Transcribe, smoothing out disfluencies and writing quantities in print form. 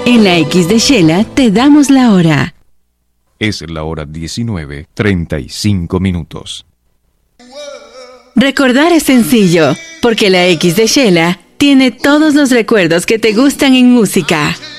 En la X de Shela te damos la hora. Es la hora 19:35. Recordar es sencillo, porque la X de Shela tiene todos los recuerdos que te gustan en música.